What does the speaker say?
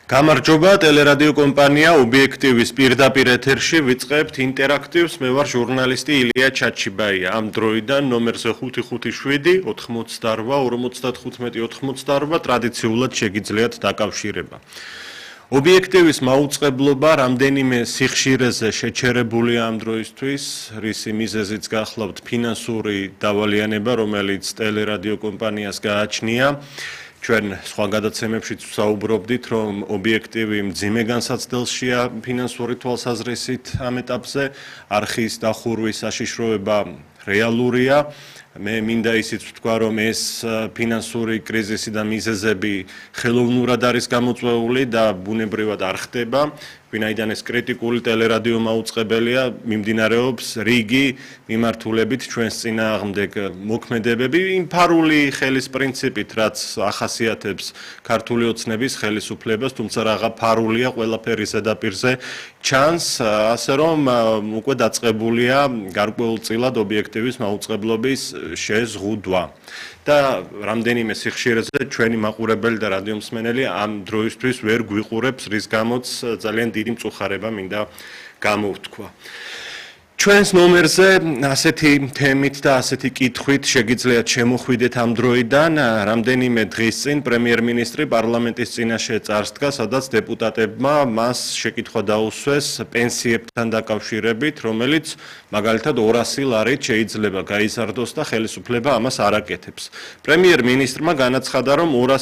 გამარჯობა, ტელერადიო კომპანია ობიექტივის პირდაპირ ეთერში ვიწყებთ ინტერაქტივს. მე ვარ ჟურნალისტი ილია ჩაჩიბაია. ამ დროიდან ნომერზე 557 88 55 88 ტრადიციულად შეგიძლიათ დაკავშირება. ობიექტივის მაუწყებლობა რამდენიმე სიხშირეზე შეჩერებულია ამ დროისთვის, რისი მიზეზიც გახლავთ ფინანსური დავალიანება, რომელიც ტელერადიო კომპანიას გააჩნია. ჩვენ სხვა გადაცემებშიც ვსაუბრობდით, რომ ობიექტივი მძიმე განსაცდელშია ფინანსური თვალსაზრისით ამ ეტაპზე, არხის დახურვის საშიშროება რეალურია. მე მინდა ისიც ვთქვა, რომ ეს ფინანსური კრიზისი და მიზეზები ხელოვნურად არის გამოწვეული და ბუნებრივად არ ხდება. ვინაიდან ეს კრიტიკული ტელერადიო მაუწყებელია, მიმდინარეობს რიგი მიმართულებით ჩვენს წინააღმდეგ მოქმედებები, იმ ფარული ხელის პრინციპით, რაც ახასიათებს ქართული ოცნების ხელისუფლებას, თუმცა რაღა ფარულია ყველაფერი ზედაპირზე ჩანს, ასე რომ უკვე დაწყებულია გარკვეულწილად ობიექტივის მაუწყებლობის შეზღუდვა. და რამდენიმე სიხშირეზე ჩვენი მაყურებელი და რადიომსმენელი ამ დროისთვის ვერ გვიყურებს, რის გამოც ძალიან დიდი მწუხარება მინდა გამოვთქვა. ჩვენს ნომერზე ასეთი თემით და ასეთი კითხვით შეგიძლიათ შემოხვიდეთ ამ დროიდან. რამდენიმე დღის წინ პრემიერ-მინისტრი პარლამენტის წინაშე წარსდგა, სადაც დეპუტატებმა მას შეკითხვა დაუსვეს პენსიებთან დაკავშირებით, რომელიც მაგალითად 200 ლარით შეიძლება გაიზარდოს და ხელისუფლება ამას არ აკეთებს. პრემიერ-მინისტრმა განაცხადა, რომ